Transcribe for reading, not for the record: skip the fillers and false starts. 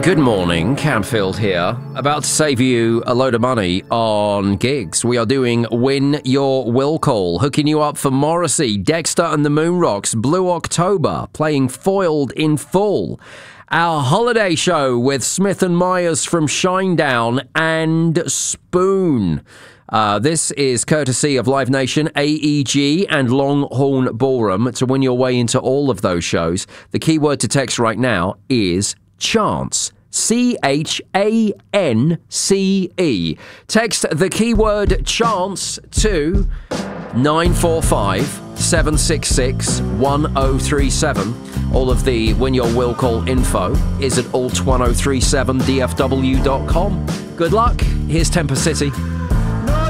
Good morning, Camfield here. About to save you a load of money on gigs. We are doing Win Your Will Call, hooking you up for Morrissey, Dexter and the Moonrocks, Blue October, playing Foiled in full. Our holiday show with Smith & Myers from Shinedown and Spoon. This is courtesy of Live Nation, AEG and Longhorn Ballroom. To win your way into all of those shows, the keyword to text right now is chance. CHANCE. Text the keyword chance to 945 766 1037. All of the Win Your Will Call info is at alt1037dfw.com. Good luck. Here's Temper City.